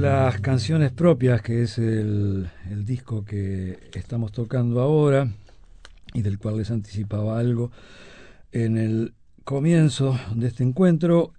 las canciones propias, que es el disco que estamos tocando ahora y del cual les anticipaba algo en el comienzo de este encuentro.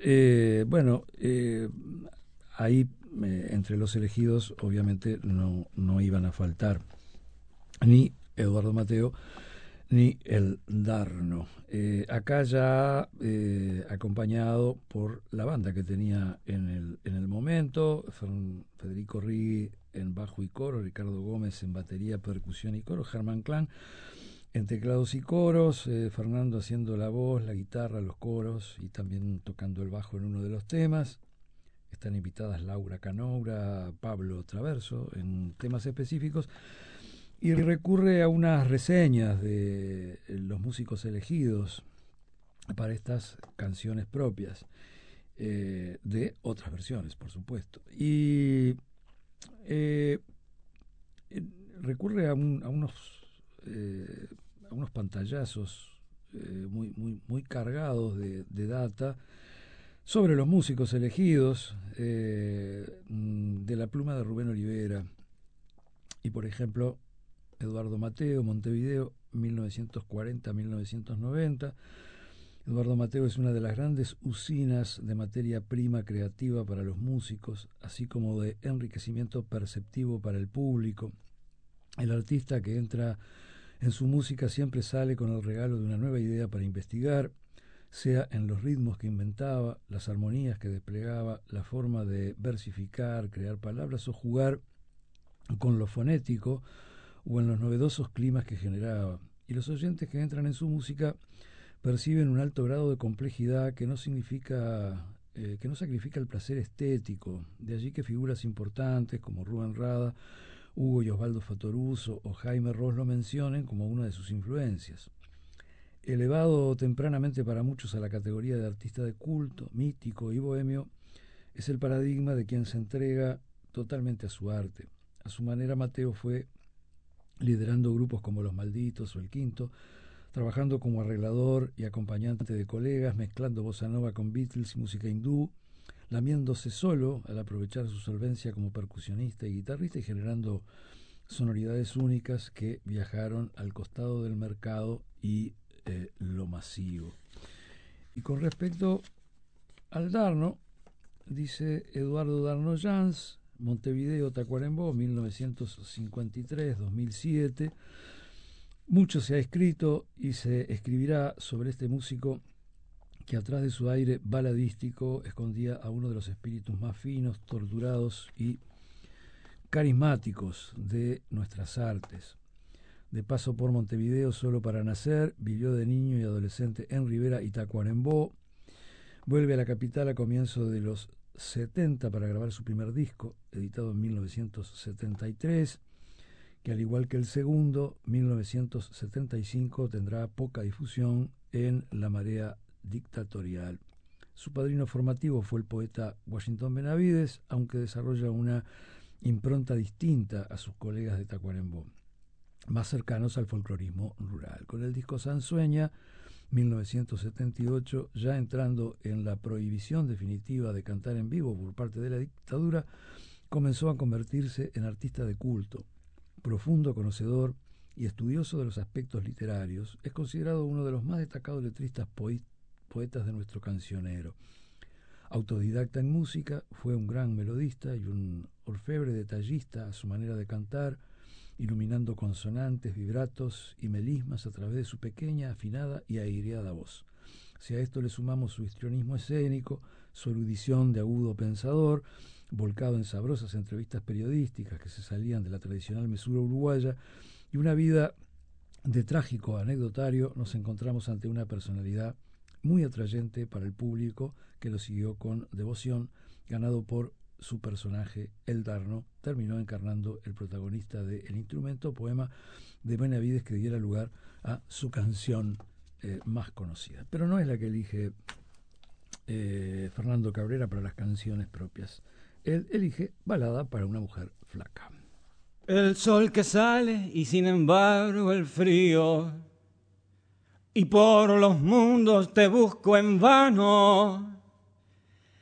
Ahí entre los elegidos obviamente no iban a faltar ni Eduardo Mateo ni el Darno. Acá ya acompañado por la banda que tenía en el momento, Federico Righi en bajo y coro, Ricardo Gómez en batería, percusión y coro, Germán Clan en teclados y coros, Fernando haciendo la voz, la guitarra, los coros y también tocando el bajo en uno de los temas. Están invitadas Laura Canoura, Pablo Traverso en temas específicos. Y recurre a unas reseñas de los músicos elegidos para estas canciones propias, de otras versiones, por supuesto. Y recurre a unos pantallazos muy cargados de data sobre los músicos elegidos, de la pluma de Rubén Olivera. Y, por ejemplo, Eduardo Mateo, Montevideo, 1940-1990. Eduardo Mateo es una de las grandes usinas de materia prima creativa para los músicos, así como de enriquecimiento perceptivo para el público. El artista que entra en su música siempre sale con el regalo de una nueva idea para investigar, sea en los ritmos que inventaba, las armonías que desplegaba, la forma de versificar, crear palabras o jugar con lo fonético, o en los novedosos climas que generaba. Y los oyentes que entran en su música perciben un alto grado de complejidad que no sacrifica el placer estético. De allí que figuras importantes como Rubén Rada, Hugo y Osvaldo Fatoruso o Jaime Ross lo mencionen como una de sus influencias. Elevado tempranamente para muchos a la categoría de artista de culto, mítico y bohemio, es el paradigma de quien se entrega totalmente a su arte. A su manera, Mateo fue liderando grupos como Los Malditos o El Quinto, trabajando como arreglador y acompañante de colegas, mezclando bossa nova con Beatles y música hindú, lamiéndose solo al aprovechar su solvencia como percusionista y guitarrista y generando sonoridades únicas que viajaron al costado del mercado y lo masivo. Y con respecto al Darno, dice Eduardo Darno Jans, Montevideo, Tacuarembó, 1953-2007. Mucho se ha escrito y se escribirá sobre este músico que atrás de su aire baladístico escondía a uno de los espíritus más finos, torturados y carismáticos de nuestras artes. De paso por Montevideo solo para nacer, vivió de niño y adolescente en Rivera y Tacuarembó. Vuelve a la capital a comienzos de los 70 para grabar su primer disco, editado en 1973, que al igual que el segundo, 1975, tendrá poca difusión en la marea dictatorial. Su padrino formativo fue el poeta Washington Benavides, aunque desarrolla una impronta distinta a sus colegas de Tacuarembó, más cercanos al folclorismo rural. Con el disco Sansueña, 1978, ya entrando en la prohibición definitiva de cantar en vivo por parte de la dictadura, comenzó a convertirse en artista de culto. Profundo conocedor y estudioso de los aspectos literarios, es considerado uno de los más destacados letristas poetas de nuestro cancionero. Autodidacta en música, fue un gran melodista y un orfebre detallista a su manera de cantar, iluminando consonantes, vibratos y melismas a través de su pequeña, afinada y aireada voz. Si a esto le sumamos su histrionismo escénico, su erudición de agudo pensador, volcado en sabrosas entrevistas periodísticas que se salían de la tradicional mesura uruguaya, y una vida de trágico anecdotario, nos encontramos ante una personalidad muy atrayente para el público que lo siguió con devoción, ganado por su personaje, el Darno. Terminó encarnando el protagonista de El Instrumento, poema de Benavides que diera lugar a su canción más conocida. Pero no es la que elige Fernando Cabrera para las canciones propias. Él elige Balada para una mujer flaca. El sol que sale y sin embargo el frío, y por los mundos te busco en vano.